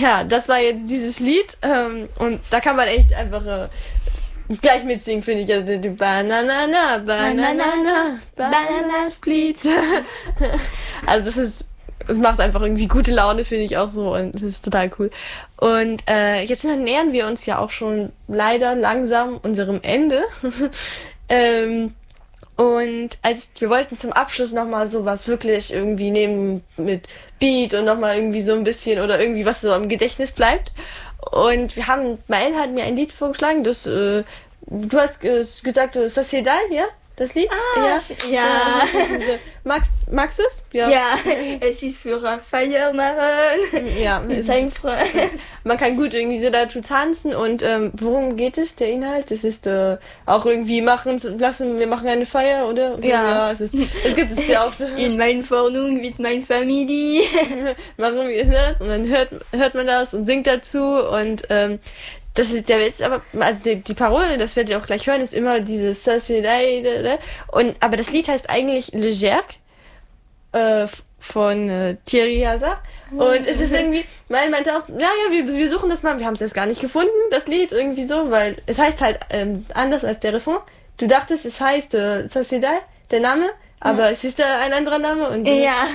ja, das war jetzt dieses Lied und da kann man echt einfach gleich mitsingen, finde ich. Also die Banana, Banana Split. Also es macht einfach irgendwie gute Laune, finde ich auch so, und das ist total cool. Und jetzt nähern wir uns ja auch schon leider langsam unserem Ende. Und wir wollten zum Abschluss nochmal sowas wirklich irgendwie nehmen mit Beat und nochmal irgendwie so ein bisschen oder irgendwie was so im Gedächtnis bleibt. Und Mael hat mir ein Lied vorgeschlagen, das, du hast gesagt, Sociedad, ja? Das Lied? Ja. Magst du es? Ja, es ist für Feier machen. Ja, man kann gut irgendwie so dazu tanzen. Und worum geht es, der Inhalt? Es ist auch irgendwie wir machen eine Feier, oder? Ja. Es gibt es sehr oft. In meiner Wohnung mit meiner Familie. Machen wir das und dann hört man das und singt dazu und das ist der Witz, aber also die Parole, das werdet ihr auch gleich hören, ist immer dieses aber das Lied heißt eigentlich Le Gerc von Thierry Hazard. Und es ist irgendwie, Mael meinte auch, wir suchen das mal, wir haben es jetzt gar nicht gefunden, das Lied, irgendwie so, weil es heißt halt anders als der Refrain. Du dachtest, es heißt Sociedad, der Name, aber es ist ein anderer Name und ja.